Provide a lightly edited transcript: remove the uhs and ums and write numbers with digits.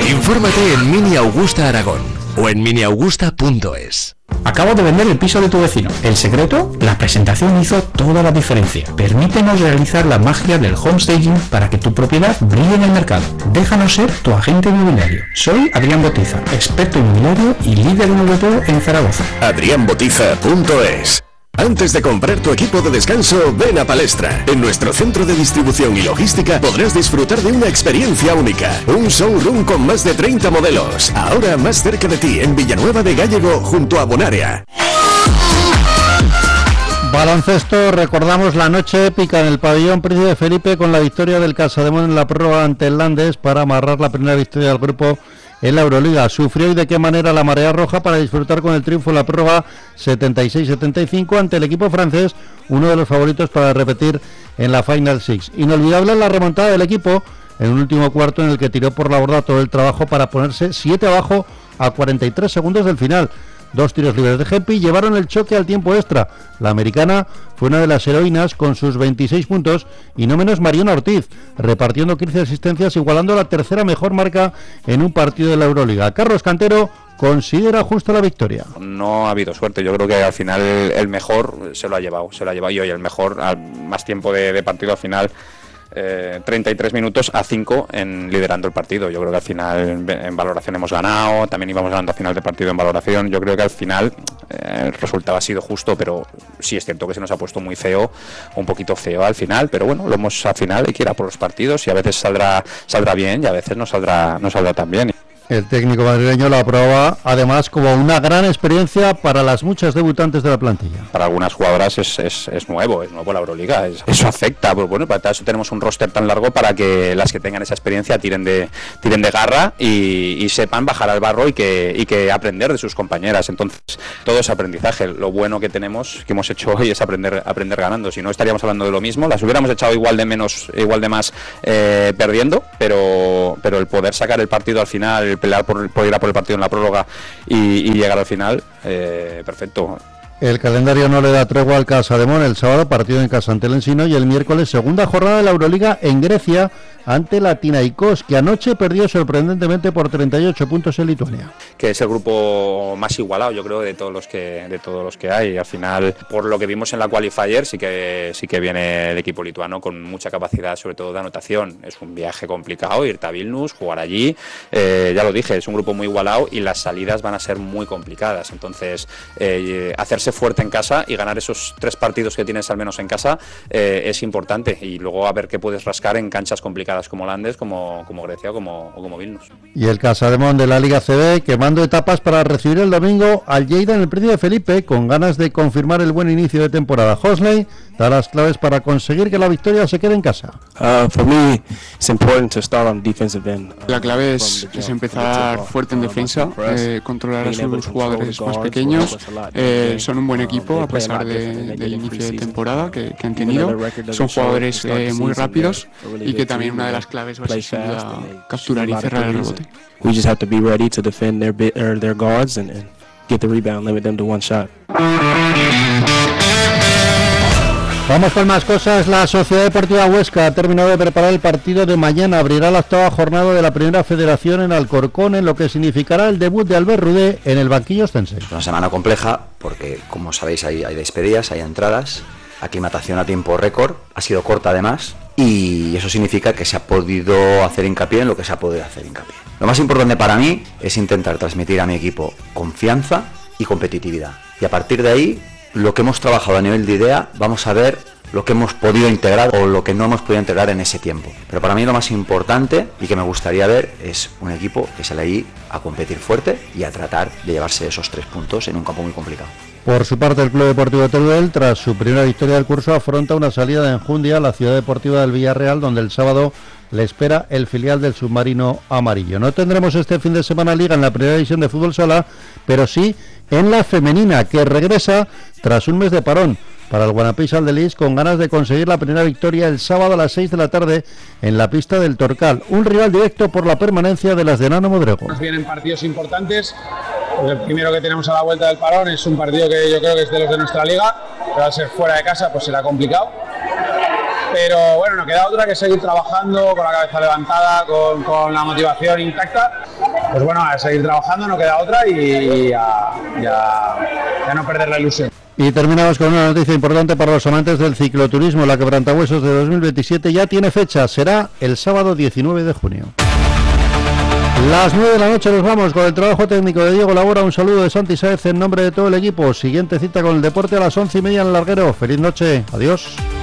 Infórmate en Mini Augusta Aragón o en miniaugusta.es. Acabo de vender el piso de tu vecino. ¿El secreto? La presentación hizo toda la diferencia. Permítenos realizar la magia del homestaging para que tu propiedad brille en el mercado. Déjanos ser tu agente inmobiliario. Soy Adrián Botiza, experto inmobiliario y líder europeo en Zaragoza. adrianbotiza.es. Antes de comprar tu equipo de descanso, ven a Palestra. En nuestro centro de distribución y logística podrás disfrutar de una experiencia única. Un showroom con más de 30 modelos. Ahora más cerca de ti, en Villanueva de Gállego, junto a Bonaria. Baloncesto, recordamos la noche épica en el pabellón Príncipe Felipe con la victoria del Casademón en la prórroga ante el Landes para amarrar la primera victoria del grupo en la Euroliga. Sufrió y de qué manera la marea roja para disfrutar con el triunfo en la prórroga 76-75 ante el equipo francés, uno de los favoritos para repetir en la Final Six. Inolvidable la remontada del equipo en un último cuarto en el que tiró por la borda todo el trabajo para ponerse 7 abajo a 43 segundos del final. 2 tiros libres de Gempi llevaron el choque al tiempo extra. La americana fue una de las heroínas con sus 26 puntos y no menos Mariona Ortiz, repartiendo 15 asistencias, igualando la tercera mejor marca en un partido de la Euroliga. Carlos Cantero considera justa la victoria. No ha habido suerte, yo creo que al final el mejor se lo ha llevado y hoy el mejor, más tiempo de partido al final. 33 minutos a 5 en liderando el partido. Yo creo que al final en valoración hemos ganado, también íbamos ganando al final del partido en valoración. Yo creo que al final el resultado ha sido justo, pero sí es cierto que se nos ha puesto muy feo, un poquito feo al final, pero bueno, lo hemos al final, hay que ir a por los partidos y a veces saldrá bien y a veces no saldrá tan bien. El técnico madrileño lo aprueba además como una gran experiencia para las muchas debutantes de la plantilla. Para algunas jugadoras es nuevo la Euroliga, eso afecta, pues bueno, para eso tenemos un roster tan largo para que las que tengan esa experiencia tiren de garra y sepan bajar al barro y que aprender de sus compañeras. Entonces todo es aprendizaje. Lo bueno que tenemos, que hemos hecho hoy, es aprender ganando. Si no estaríamos hablando de lo mismo, las hubiéramos echado igual de más perdiendo, pero el poder sacar el partido al final, el pelear por ir a por el partido en la prórroga y llegar al final, perfecto. El calendario no le da tregua al Casademón. El sábado partido en casa ante el Ensino y el miércoles segunda jornada de la Euroliga en Grecia ante la Tinaikos, que anoche perdió sorprendentemente por 38 puntos en Lituania. Que es el grupo más igualado, yo creo, de todos los que hay. Al final, por lo que vimos en la qualifier, sí que viene el equipo lituano con mucha capacidad, sobre todo de anotación. Es un viaje complicado, irte a Vilnius, jugar allí. Ya lo dije, es un grupo muy igualado y las salidas van a ser muy complicadas. Entonces, hacerse fuerte en casa y ganar esos 3 partidos que tienes al menos en casa es importante. Y luego a ver qué puedes rascar en canchas complicadas como Landes, como Grecia o como Vilnius. Y el Casademón de la Liga CB quemando etapas para recibir el domingo al Lleida en el Príncipe Felipe, con ganas de confirmar el buen inicio de temporada. Hosley da las claves para conseguir que la victoria se quede en casa. La clave es empezar fuerte en defensa, controlar a sus jugadores más pequeños. Son un buen equipo a pesar del inicio de temporada que han tenido. Son jugadores muy rápidos y que también una de las claves va a ser sin duda capturar y cerrar el rebote. We just have to be ready to defend their guards and get the rebound, limit them to one shot. Vamos con más cosas. La Sociedad Deportiva Huesca ha terminado de preparar el partido de mañana. Abrirá la 8ª jornada de la Primera Federación en Alcorcón, en lo que significará el debut de Albert Rudé en el banquillo ostense. Es una semana compleja porque, como sabéis, hay despedidas, hay entradas, aclimatación a tiempo récord, ha sido corta además, y eso significa que se ha podido hacer hincapié en lo que se ha podido hacer hincapié. Lo más importante para mí es intentar transmitir a mi equipo confianza y competitividad. Y a partir de ahí, lo que hemos trabajado a nivel de idea, vamos a ver lo que hemos podido integrar o lo que no hemos podido integrar en ese tiempo. Pero para mí lo más importante y que me gustaría ver es un equipo que sale ahí a competir fuerte y a tratar de llevarse esos 3 puntos en un campo muy complicado. Por su parte, el Club Deportivo Teruel, tras su primera victoria del curso, afronta una salida de enjundia a la Ciudad Deportiva del Villarreal, donde el sábado le espera el filial del submarino amarillo. No tendremos este fin de semana liga en la primera división de fútbol sala, pero sí en la femenina, que regresa tras un mes de parón para el Guanapé Saldelís, con ganas de conseguir la primera victoria el sábado a las 6 de la tarde en la pista del Torcal, un rival directo por la permanencia de las de Nano Modrego. Nos vienen partidos importantes. El primero que tenemos a la vuelta del parón es un partido que yo creo que es de los de nuestra liga, que va a ser fuera de casa, pues será complicado. pero bueno, no queda otra que seguir trabajando con la cabeza levantada, con la motivación intacta. Pues bueno, a seguir trabajando, no queda otra y ya no perder la ilusión. Y terminamos con una noticia importante para los amantes del cicloturismo. La Quebrantahuesos de 2027 ya tiene fecha, será el sábado 19 de junio. Las 9 de la noche nos vamos con el trabajo técnico de Diego Labora. Un saludo de Santi Sáez en nombre de todo el equipo. Siguiente cita con el deporte a las 11:30 en el Larguero. Feliz noche, adiós.